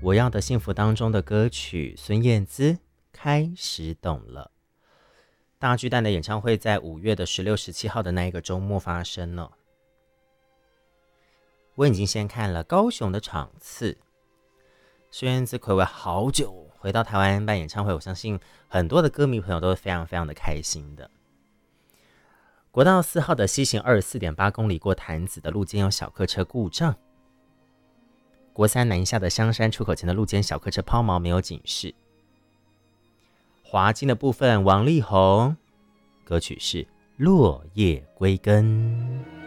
我要的幸福当中的歌曲，孙燕姿开始懂了。大巨蛋的演唱会在5月的16、17号的那一个周末发生了。我已经先看了高雄的场次，孙燕姿睽违好久回到台湾办演唱会，我相信很多的歌迷朋友都是非常非常的开心的。国道4号的西行24.8公里过潭子的路肩有小客车故障，国三南下的香山出口前的路肩小客车抛锚没有警示。华金的部分，王力宏，歌曲是《落叶归根》。